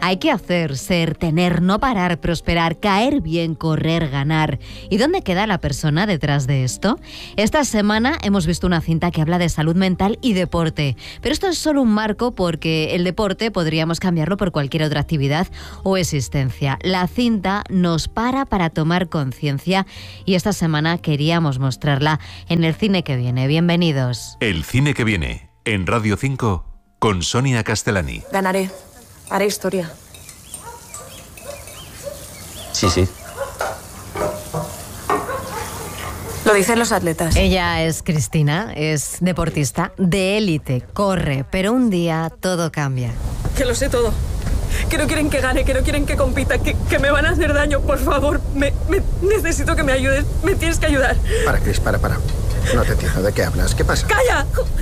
Hay que hacer, ser, tener, no parar, prosperar, caer bien, correr, ganar. ¿Y dónde queda la persona detrás de esto? Esta semana hemos visto una cinta que habla de salud mental y deporte. Pero esto es solo un marco porque el deporte podríamos cambiarlo por cualquier otra actividad o existencia. La cinta nos para tomar conciencia y esta semana queríamos mostrarla en el cine que viene. Bienvenidos. El cine que viene, en Radio 5, con Sonia Castellani. Ganaré. Haré historia. Sí. Lo dicen los atletas. Ella es Cristina, es deportista de élite, corre, pero un día todo cambia. Que lo sé todo. Que no quieren que gane, que no quieren que compita, que me van a hacer daño. Por favor, necesito que me ayudes. Me tienes que ayudar. Para, Cris, para. No te entiendo. ¿De qué hablas? ¿Qué pasa? ¡Calla!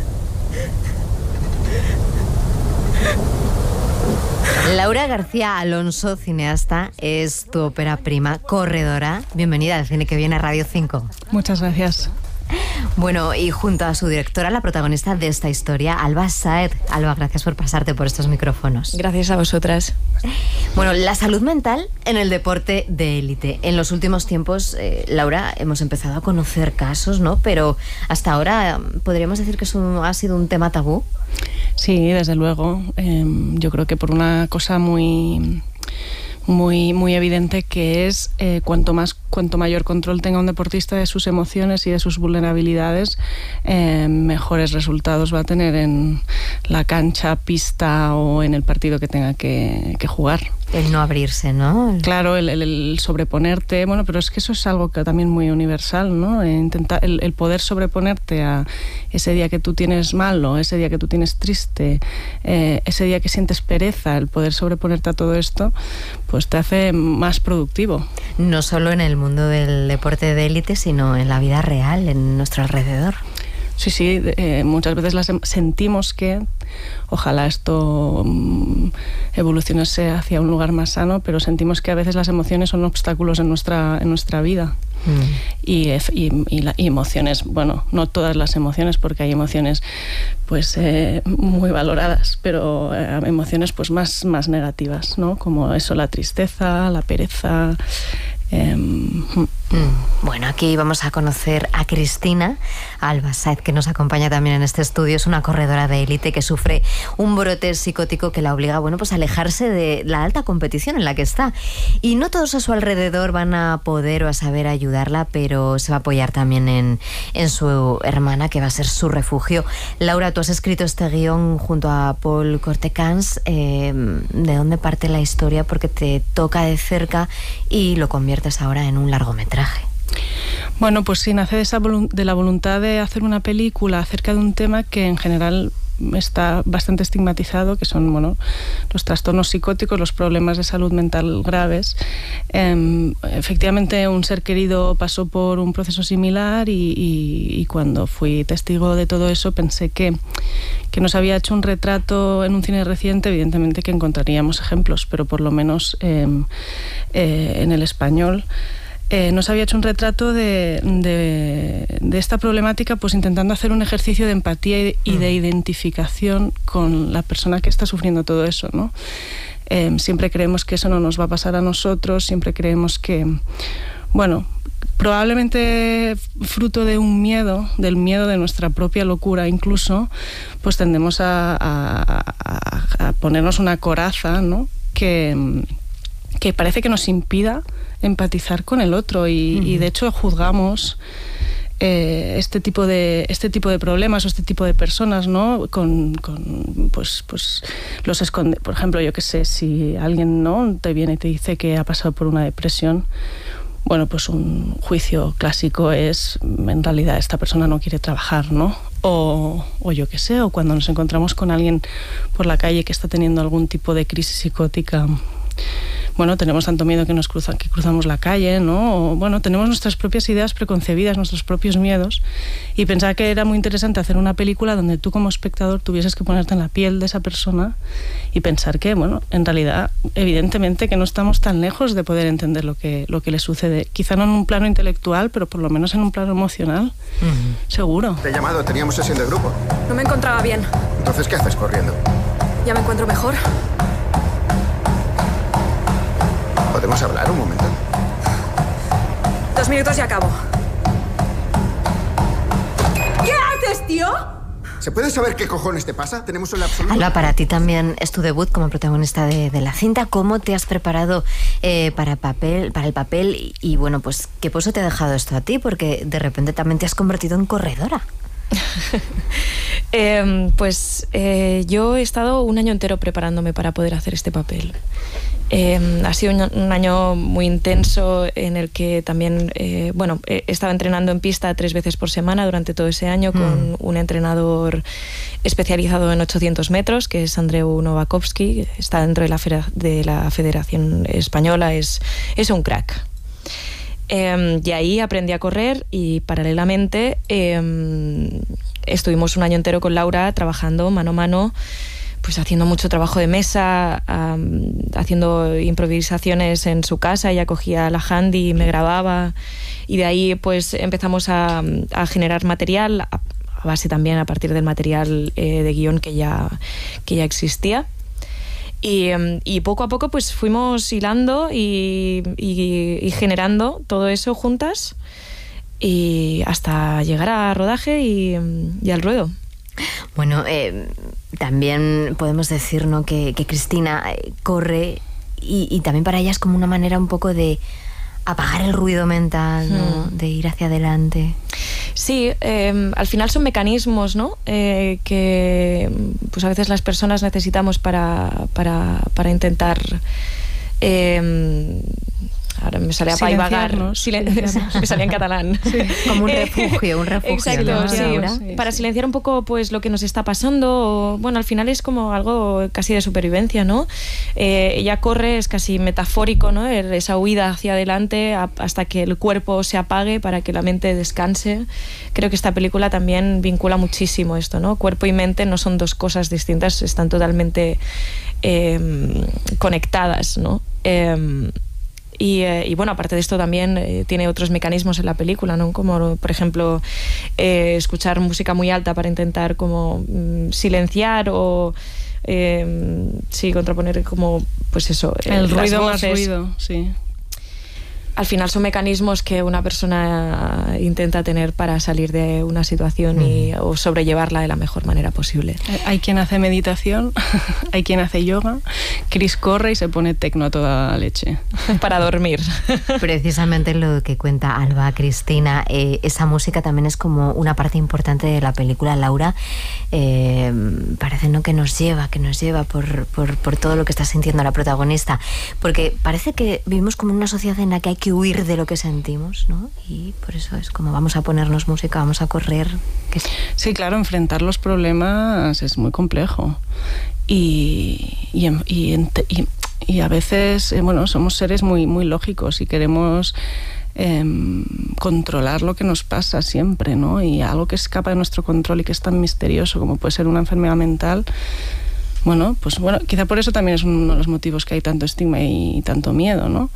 Laura García Alonso, cineasta, es tu ópera prima, corredora. Bienvenida al cine que viene a Radio 5. Muchas gracias. Bueno, y junto a su directora, la protagonista de esta historia, Alba Sáez. Alba, gracias por pasarte por estos micrófonos. Gracias a vosotras. Bueno, la salud mental en el deporte de élite. En los últimos tiempos, Laura, hemos empezado a conocer casos, ¿no? Pero hasta ahora, ¿podríamos decir que eso ha sido un tema tabú? Sí, desde luego. Yo creo que por una cosa muy evidente, que es cuanto mayor control tenga un deportista de sus emociones y de sus vulnerabilidades, mejores resultados va a tener en la cancha, pista o en el partido que tenga que jugar. El no abrirse, ¿no? Claro, el sobreponerte, bueno, pero es que eso es algo que también muy universal, ¿no? Intentar el poder sobreponerte a ese día que tú tienes mal o ese día que tú tienes triste, ese día que sientes pereza, el poder sobreponerte a todo esto, pues te hace más productivo. No solo en el mundo del deporte de élite, sino en la vida real, en nuestro alrededor. Sí, muchas veces sentimos que ojalá esto evolucionase hacia un lugar más sano, pero sentimos que a veces las emociones son obstáculos en nuestra vida. Y emociones, bueno, no todas las emociones, porque hay emociones pues muy valoradas, pero emociones pues más negativas, ¿no? Como eso, la tristeza, la pereza. Bueno, aquí vamos a conocer a Cristina Alba Sáez, que nos acompaña también en este estudio. Es una corredora de élite que sufre un brote psicótico que la obliga, bueno, pues a alejarse de la alta competición en la que está. Y no todos a su alrededor van a poder o a saber ayudarla, pero se va a apoyar también en su hermana, que va a ser su refugio. Laura, tú has escrito este guión junto a Paul Cortecans. ¿De dónde parte la historia? Porque te toca de cerca y lo conviertes ahora en un largometraje. Bueno, pues sí, nace de la voluntad de hacer una película acerca de un tema que en general está bastante estigmatizado, que son, bueno, los trastornos psicóticos, los problemas de salud mental graves. Efectivamente, un ser querido pasó por un proceso similar y cuando fui testigo de todo eso pensé que nos había hecho un retrato en un cine reciente. Evidentemente que encontraríamos ejemplos, pero por lo menos en el español nos había hecho un retrato de esta problemática, pues intentando hacer un ejercicio de empatía y de identificación con la persona que está sufriendo todo eso, ¿no? Siempre creemos que eso no nos va a pasar a nosotros, siempre creemos que, bueno, probablemente fruto de un miedo, del miedo de nuestra propia locura incluso, pues tendemos a ponernos una coraza, ¿no? Que parece que nos impida empatizar con el otro y de hecho juzgamos este tipo de problemas o este tipo de personas, ¿no? Pues los esconde. Por ejemplo, yo qué sé, si alguien, ¿no?, te viene y te dice que ha pasado por una depresión, bueno, pues un juicio clásico es, en realidad esta persona no quiere trabajar, ¿no? O yo qué sé, o cuando nos encontramos con alguien por la calle que está teniendo algún tipo de crisis psicótica, bueno, tenemos tanto miedo que cruzamos la calle, ¿no? O, bueno, tenemos nuestras propias ideas preconcebidas, nuestros propios miedos, y pensaba que era muy interesante hacer una película donde tú como espectador tuvieses que ponerte en la piel de esa persona y pensar que, bueno, en realidad, evidentemente que no estamos tan lejos de poder entender lo que le sucede. Quizá no en un plano intelectual, pero por lo menos en un plano emocional, seguro. Te he llamado, teníamos sesión de grupo. No me encontraba bien. Entonces, ¿qué haces corriendo? Ya me encuentro mejor. ¿Podemos hablar un momento? 2 minutos y acabo. ¿Qué haces, tío? ¿Se puede saber qué cojones te pasa? Tenemos el absoluto... Alba, para ti también es tu debut como protagonista de la cinta. ¿Cómo te has preparado para el papel? Y bueno, pues, ¿qué pozo te ha dejado esto a ti? Porque de repente también te has convertido en corredora. Yo he estado un año entero preparándome para poder hacer este papel. Ha sido un año muy intenso en el que también he estado entrenando en pista 3 veces por semana durante todo ese año con un entrenador especializado en 800 metros, que es Andreu Novakovski, está dentro de la Federación Española, es un crack. Y ahí aprendí a correr y paralelamente estuvimos un año entero con Laura trabajando mano a mano, pues haciendo mucho trabajo de mesa, haciendo improvisaciones en su casa. Ella cogía la handy y me grababa, y de ahí pues empezamos a generar material a base también a partir del material de guión que ya existía. Y poco a poco pues fuimos hilando y generando todo eso juntas, y hasta llegar a rodaje y al ruedo. Bueno, también podemos decir, ¿no?, que Cristina corre y también para ella es como una manera un poco de apagar el ruido mental, ¿no?, de ir hacia adelante. Sí, al final son mecanismos, ¿no?, que pues a veces las personas necesitamos para intentar... ahora me sale a paivagar, me salía en catalán. Sí. Como un refugio, Exacto, ¿no? Sí, para silenciar un poco pues lo que nos está pasando. Bueno, al final es como algo casi de supervivencia, ¿no? Ella corre, es casi metafórico, ¿no?, esa huida hacia adelante hasta que el cuerpo se apague para que la mente descanse. Creo que esta película también vincula muchísimo esto, ¿no? Cuerpo y mente no son dos cosas distintas, están totalmente conectadas, ¿no? Y bueno, aparte de esto también tiene otros mecanismos en la película, ¿no?, como por ejemplo escuchar música muy alta para intentar como silenciar o contraponer como pues eso, el ruido más ruido, sí. Al final son mecanismos que una persona intenta tener para salir de una situación o sobrellevarla de la mejor manera posible. Hay quien hace meditación, hay quien hace yoga, Chris corre y se pone tecno a toda leche. Para dormir. Precisamente lo que cuenta Alba, Cristina, esa música también es como una parte importante de la película. Laura, parece, ¿no?, que nos lleva por todo lo que está sintiendo la protagonista, porque parece que vivimos como en una sociedad en la que hay que huir de lo que sentimos, ¿no? Y por eso es como vamos a ponernos música, vamos a correr. Sí, claro, enfrentar los problemas es muy complejo y a veces, somos seres muy, muy lógicos y queremos controlar lo que nos pasa siempre, ¿no? Y algo que escapa de nuestro control y que es tan misterioso como puede ser una enfermedad mental. Quizá por eso también es uno de los motivos que hay tanto estigma y tanto miedo, ¿no?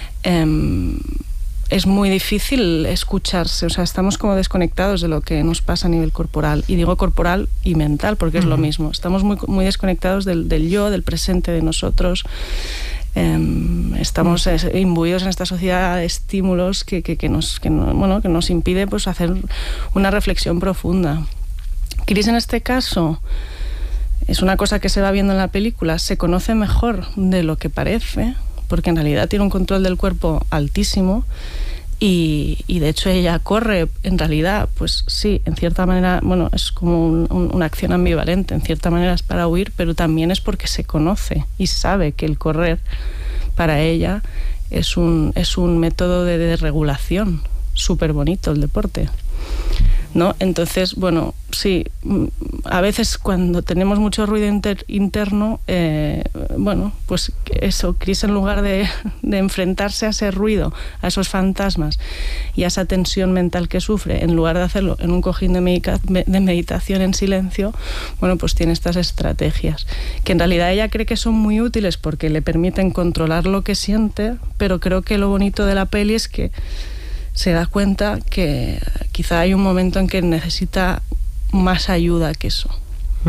Es muy difícil escucharse, o sea, estamos como desconectados de lo que nos pasa a nivel corporal, y digo corporal y mental porque es lo mismo. Estamos muy, muy desconectados del yo, del presente, de nosotros. Estamos imbuidos en esta sociedad de estímulos que nos impide pues hacer una reflexión profunda. Chris, en este caso, es una cosa que se va viendo en la película, se conoce mejor de lo que parece, porque en realidad tiene un control del cuerpo altísimo y de hecho ella corre, en realidad, pues sí, en cierta manera, es como una acción ambivalente, en cierta manera es para huir, pero también es porque se conoce y sabe que el correr para ella es un método de regulación súper bonito, el deporte, ¿no? Entonces, sí, a veces cuando tenemos mucho ruido interno, pues eso, Chris, en lugar de enfrentarse a ese ruido, a esos fantasmas y a esa tensión mental que sufre, en lugar de hacerlo en un cojín de meditación en silencio, pues tiene estas estrategias que en realidad ella cree que son muy útiles porque le permiten controlar lo que siente, pero creo que lo bonito de la peli es que se da cuenta que quizá hay un momento en que necesita más ayuda que eso.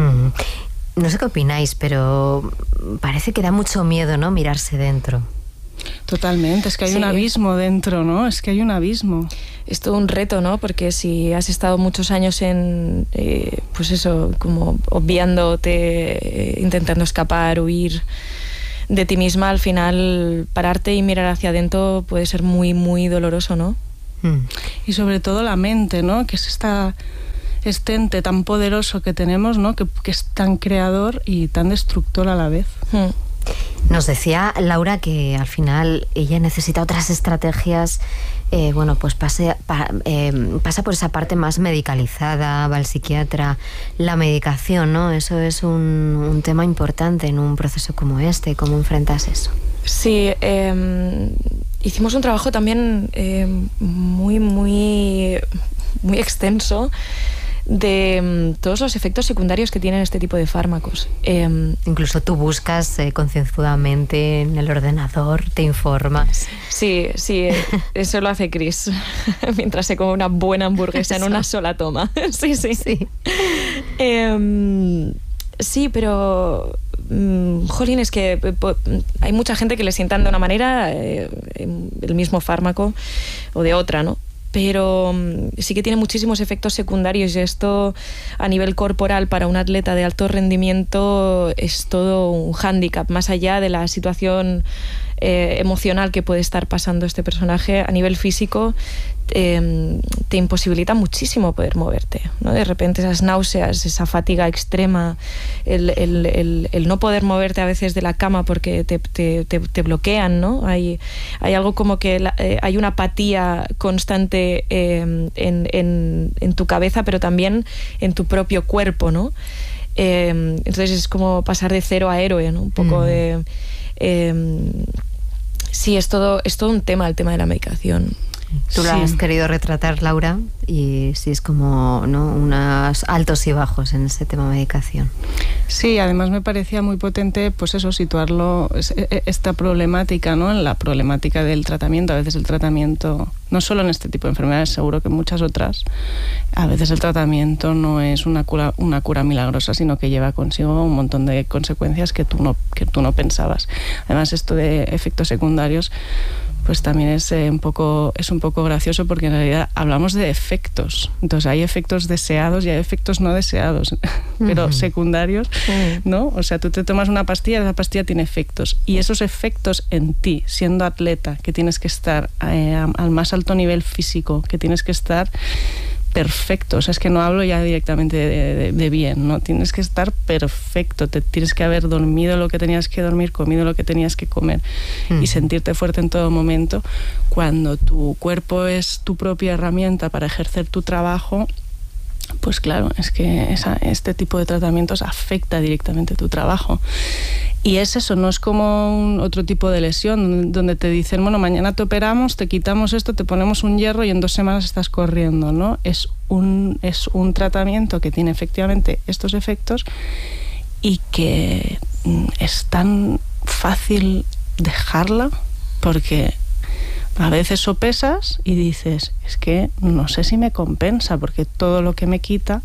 No sé qué opináis, pero parece que da mucho miedo, ¿no?, mirarse dentro. Totalmente, es que hay un abismo dentro, ¿no? Es que hay un abismo. Es todo un reto, ¿no? Porque si has estado muchos años en, pues eso, como obviándote, intentando escapar, huir de ti misma, al final pararte y mirar hacia adentro puede ser muy, muy doloroso, ¿no? Y sobre todo la mente, ¿no? Que es este ente tan poderoso que tenemos, ¿no? Que es tan creador y tan destructor a la vez. Nos decía Laura que al final ella necesita otras estrategias, pues pasa por esa parte más medicalizada, va al psiquiatra, la medicación, ¿no? Eso es un tema importante en un proceso como este. ¿Cómo enfrentas eso? Sí, hicimos un trabajo también muy, muy, muy extenso de todos los efectos secundarios que tienen este tipo de fármacos. Incluso tú buscas concienzudamente en el ordenador, te informas. Sí, eso lo hace Chris mientras se come una buena hamburguesa en una sola toma. Sí. Sí, pero jolín, es que hay mucha gente que le sientan de una manera el mismo fármaco o de otra, ¿no? Pero sí que tiene muchísimos efectos secundarios y esto a nivel corporal para un atleta de alto rendimiento es todo un hándicap, más allá de la situación emocional que puede estar pasando este personaje. A nivel físico te imposibilita muchísimo poder moverte, ¿no? De repente esas náuseas, esa fatiga extrema, el no poder moverte a veces de la cama porque te bloquean, ¿no? Hay algo como que hay una apatía constante en tu cabeza, pero también en tu propio cuerpo, ¿no? Entonces es como pasar de cero a héroe, ¿no? Un poco de... sí, es todo un tema, el tema de la medicación. Tú lo has querido retratar, Laura, y sí es como, ¿no?, unos altos y bajos en ese tema de medicación. Sí, además me parecía muy potente, pues eso, situarlo, esta problemática, ¿no?, en la problemática del tratamiento. A veces el tratamiento, no solo en este tipo de enfermedades, seguro que en muchas otras, a veces el tratamiento no es una cura milagrosa, sino que lleva consigo un montón de consecuencias que tú no pensabas. Además, esto de efectos secundarios, pues también es un poco gracioso, porque en realidad hablamos de efectos. Entonces hay efectos deseados y hay efectos no deseados, pero secundarios, ¿no? O sea, tú te tomas una pastilla y esa pastilla tiene efectos. Y esos efectos en ti, siendo atleta, que tienes que estar al más alto nivel físico, que tienes que estar perfecto, o sea, es que no hablo ya directamente de bien, ¿no? Tienes que estar perfecto, te tienes que haber dormido lo que tenías que dormir, comido lo que tenías que comer y sentirte fuerte en todo momento. Cuando tu cuerpo es tu propia herramienta para ejercer tu trabajo, pues claro, es que este tipo de tratamientos afecta directamente tu trabajo. Y es eso, no es como otro tipo de lesión donde te dicen, bueno, mañana te operamos, te quitamos esto, te ponemos un hierro y en 2 semanas estás corriendo, ¿no? Es un tratamiento que tiene efectivamente estos efectos y que es tan fácil dejarla, porque a veces sopesas y dices, es que no sé si me compensa, porque todo lo que me quita,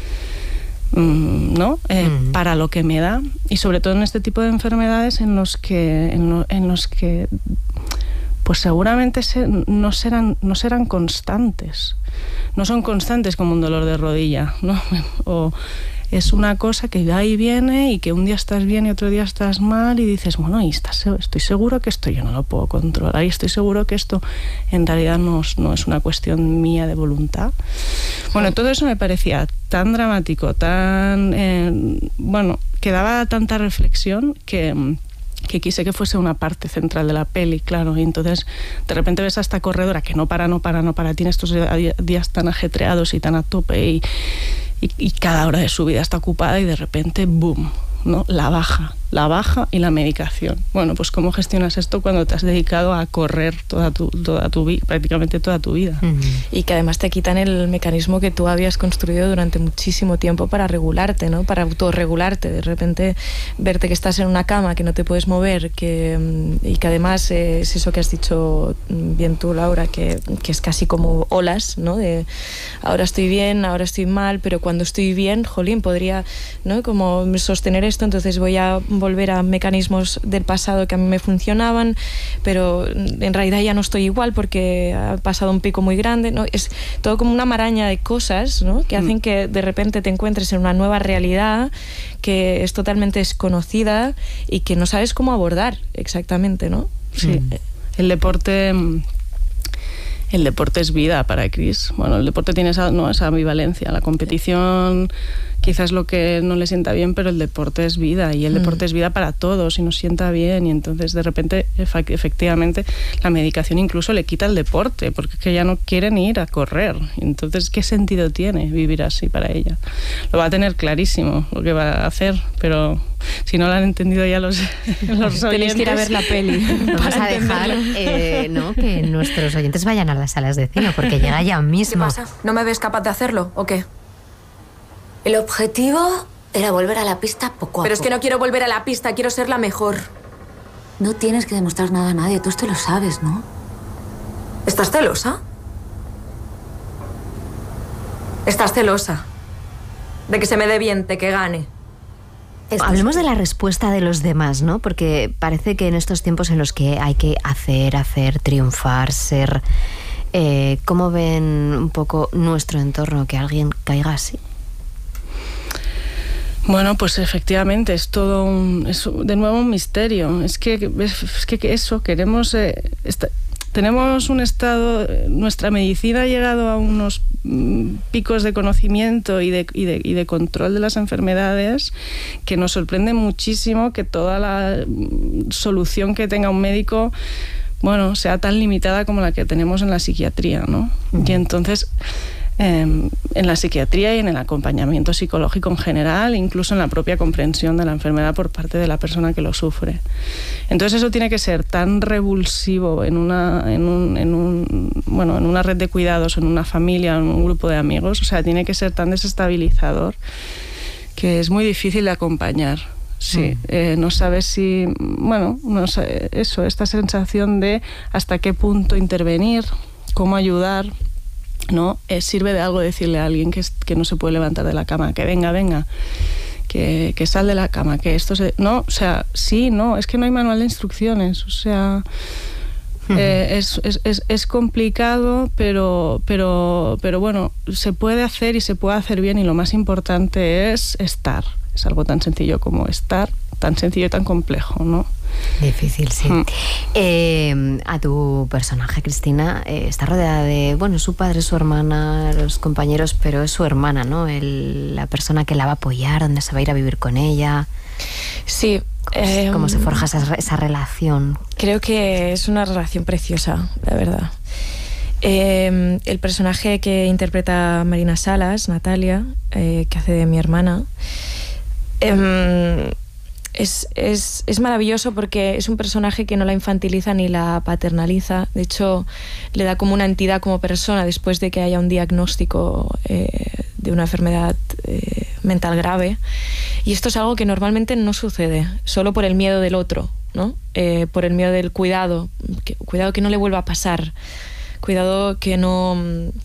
¿no? Para lo que me da, y sobre todo en este tipo de enfermedades en los que pues seguramente no serán constantes, no son constantes como un dolor de rodilla, ¿no? O es una cosa que va y viene y que un día estás bien y otro día estás mal y dices, bueno, y estoy seguro que esto yo no lo puedo controlar y estoy seguro que esto en realidad no es una cuestión mía de voluntad. Bueno, todo eso me parecía tan dramático, que daba tanta reflexión que quise que fuese una parte central de la peli, claro. Y entonces de repente ves a esta corredora que no para, tiene estos días tan ajetreados y tan a tope y cada hora de su vida está ocupada y de repente, ¡boom!, ¿no? La baja y la medicación. Bueno, pues ¿cómo gestionas esto cuando te has dedicado a correr prácticamente toda tu vida? Y que además te quitan el mecanismo que tú habías construido durante muchísimo tiempo para regularte, ¿no? Para autorregularte. De repente verte que estás en una cama, que no te puedes mover, y que además es eso que has dicho bien tú, Laura, que es casi como olas, ¿no? De ahora estoy bien, ahora estoy mal, pero cuando estoy bien, jolín, podría, ¿no?, como sostener esto, entonces voy a volver a mecanismos del pasado que a mí me funcionaban, pero en realidad ya no estoy igual porque ha pasado un pico muy grande, ¿no? Es todo como una maraña de cosas, ¿no? Que hacen que de repente te encuentres en una nueva realidad que es totalmente desconocida y que no sabes cómo abordar exactamente, ¿no? Sí. El deporte es vida para Chris. Bueno, el deporte tiene esa ambivalencia. La competición quizás es lo que no le sienta bien, pero el deporte es vida, y el deporte es vida para todos y nos sienta bien, y entonces de repente efectivamente la medicación incluso le quita el deporte porque es que ya no quieren ir a correr. Entonces, ¿qué sentido tiene vivir así para ella? Lo va a tener clarísimo lo que va a hacer, pero si no lo han entendido ya los oyentes... Tenéis que ir a ver la peli. Vamos a dejar ¿no? que nuestros oyentes vayan a las salas de cine, porque llega ya mismo. ¿Qué pasa? ¿No me ves capaz de hacerlo o qué? El objetivo era volver a la pista poco a poco. Pero es que no quiero volver a la pista, quiero ser la mejor. No tienes que demostrar nada a nadie, tú esto lo sabes, ¿no? ¿Estás celosa? ¿Estás celosa? De que se me dé bien, de que gane. Hablemos de la respuesta de los demás, ¿no? Porque parece que en estos tiempos en los que hay que hacer, triunfar, ser... ¿cómo ven un poco nuestro entorno que alguien caiga así? Bueno, pues efectivamente es todo es de nuevo un misterio. Es que eso, queremos... tenemos un estado... Nuestra medicina ha llegado a unos picos de conocimiento y de control de las enfermedades que nos sorprende muchísimo que toda la solución que tenga un médico, bueno, sea tan limitada como la que tenemos en la psiquiatría, ¿no? Y entonces... en la psiquiatría y en el acompañamiento psicológico en general, incluso en la propia comprensión de la enfermedad por parte de la persona que lo sufre. Entonces eso tiene que ser tan revulsivo en una red de cuidados, en una familia, en un grupo de amigos, o sea, tiene que ser tan desestabilizador que es muy difícil de acompañar. Sí, no sabes si, bueno, no sé, eso, esta sensación de hasta qué punto intervenir, cómo ayudar, ¿no? Sirve de algo decirle a alguien que no se puede levantar de la cama, que venga, que sal de la cama, que esto se... No, o sea, sí, no, es que no hay manual de instrucciones, o sea... es complicado, pero bueno, se puede hacer y se puede hacer bien, y lo más importante es estar. Es algo tan sencillo como estar, tan sencillo y tan complejo, ¿no? Difícil, sí. A tu personaje, Cristina, está rodeada de, bueno, su padre, su hermana, los compañeros, pero es su hermana, ¿no? La persona que la va a apoyar, donde se va a ir a vivir con ella. Sí. ¿Cómo se forja esa relación? Creo que es una relación preciosa, la verdad. El personaje que interpreta Marina Salas, Natalia, que hace de mi hermana, es maravilloso porque es un personaje que no la infantiliza ni la paternaliza. De hecho, le da como una entidad como persona después de que haya un diagnóstico de una enfermedad mental grave. Y esto es algo que normalmente no sucede, solo por el miedo del otro, ¿no? Por el miedo del cuidado. Cuidado que no le vuelva a pasar. Cuidado que no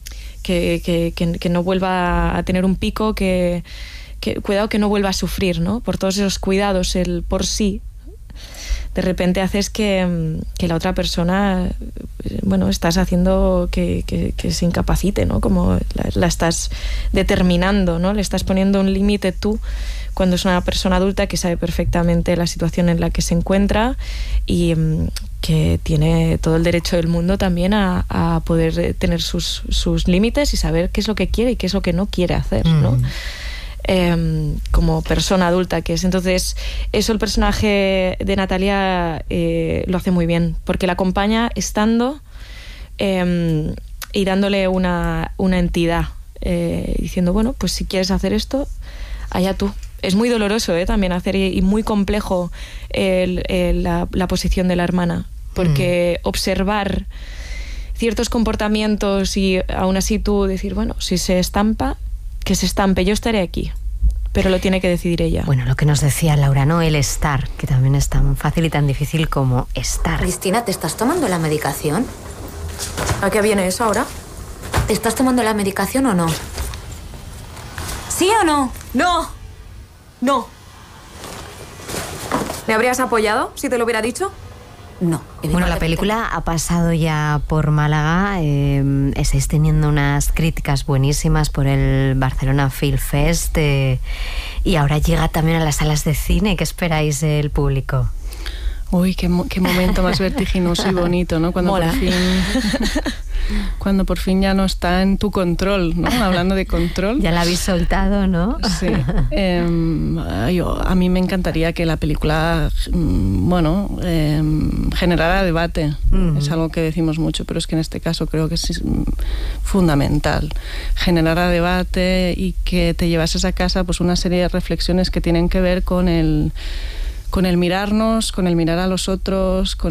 vuelva a tener un pico, cuidado que no vuelva a sufrir, ¿no? Por todos esos cuidados, el por sí, de repente haces que la otra persona, bueno, estás haciendo que se incapacite, ¿no? Como la estás determinando, ¿no? Le estás poniendo un límite tú, cuando es una persona adulta que sabe perfectamente la situación en la que se encuentra y que tiene todo el derecho del mundo también a poder tener sus límites y saber qué es lo que quiere y qué es lo que no quiere hacer, ¿no? Como persona adulta que es. Entonces, eso el personaje de Natalia lo hace muy bien, porque la acompaña estando y dándole una entidad, diciendo, bueno, pues si quieres hacer esto, allá tú. Es muy doloroso también hacer, y muy complejo la posición de la hermana, porque observar ciertos comportamientos y aún así tú decir, bueno, si se estampa, que se estampe, yo estaré aquí, pero lo tiene que decidir ella. Bueno, lo que nos decía Laura, ¿no? El estar, que también es tan fácil y tan difícil como estar. Cristina, ¿te estás tomando la medicación? ¿A qué viene eso ahora? ¿Te estás tomando la medicación o no? ¿Sí o no? ¡No! ¡No! ¿Me habrías apoyado si te lo hubiera dicho? No. Bueno, la película ha pasado ya por Málaga. Estáis teniendo unas críticas buenísimas por el Barcelona Film Fest y ahora llega también a las salas de cine. ¿Qué esperáis del público? Uy, qué momento más vertiginoso y bonito, ¿no? Cuando por fin ya no está en tu control, ¿no? Hablando de control. Ya la habéis soltado, ¿no? Sí. A mí me encantaría que la película, generara debate. Es algo que decimos mucho, pero es que en este caso creo que es fundamental. Generara debate y que te llevases a casa pues una serie de reflexiones que tienen que ver con el mirarnos, con el mirar a los otros, con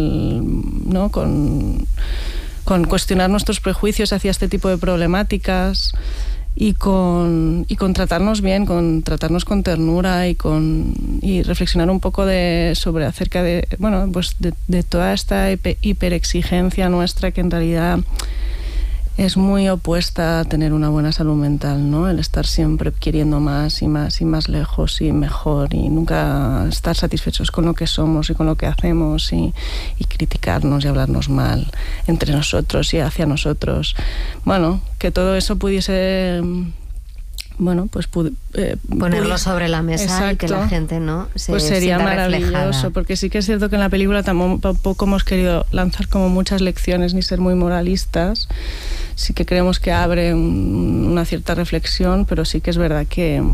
cuestionar nuestros prejuicios hacia este tipo de problemáticas y con tratarnos bien, con tratarnos con ternura y reflexionar un poco acerca de toda esta hiperexigencia nuestra que en realidad es muy opuesta a tener una buena salud mental, ¿no? El estar siempre queriendo más y más y más lejos y mejor y nunca estar satisfechos con lo que somos y con lo que hacemos y criticarnos y hablarnos mal entre nosotros y hacia nosotros. Bueno, que todo eso pudiese... ponerlo sobre la mesa. Exacto. Y que la gente sería maravilloso reflejada. Porque sí que es cierto que en la película tampoco hemos querido lanzar como muchas lecciones ni ser muy moralistas. Sí que creemos que abre una cierta reflexión, pero sí que es verdad que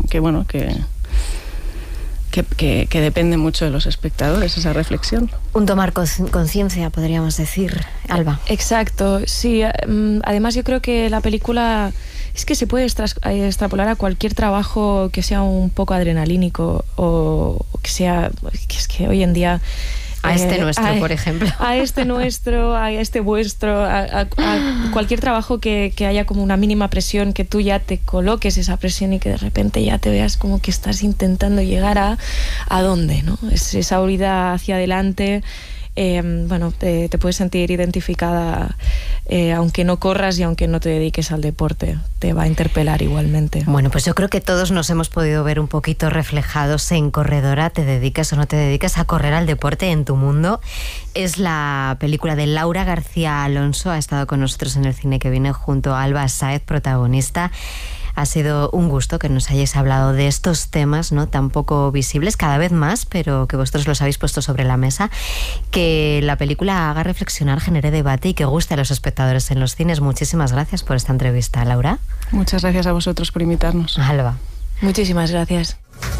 depende mucho de los espectadores esa reflexión. Un tomar conciencia, podríamos decir, Alba. Exacto, sí. Además yo creo que la película es que se puede extrapolar a cualquier trabajo que sea un poco adrenalínico o que sea... Es que hoy en día... A nuestro, por ejemplo. A este nuestro, a este vuestro, a cualquier trabajo que haya como una mínima presión, que tú ya te coloques esa presión y que de repente ya te veas como que estás intentando llegar a dónde, ¿no? Es esa huida hacia adelante. Te puedes sentir identificada aunque no corras y aunque no te dediques al deporte, te va a interpelar igualmente. Bueno, pues yo creo que todos nos hemos podido ver un poquito reflejados en Corredora. Te dedicas o no te dedicas a correr al deporte en tu mundo. Es la película de Laura García Alonso, ha estado con nosotros en el Cine que Viene junto a Alba Sáez, protagonista. Ha sido un gusto que nos hayáis hablado de estos temas, ¿no? Tan poco visibles, cada vez más, pero que vosotros los habéis puesto sobre la mesa. Que la película haga reflexionar, genere debate y que guste a los espectadores en los cines. Muchísimas gracias por esta entrevista, Laura. Muchas gracias a vosotros por invitarnos. Alba. Muchísimas gracias.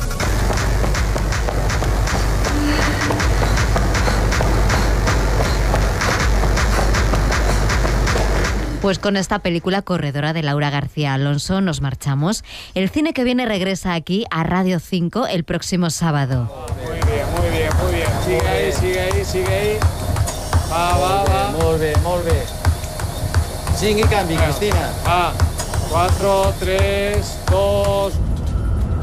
Pues con esta película Corredora de Laura García Alonso nos marchamos. El Cine que Viene regresa aquí a Radio 5 el próximo sábado. Muy bien. Sigue ahí. Va. Molt bé. 5 i canvi, Cristina. 4, 3, 2...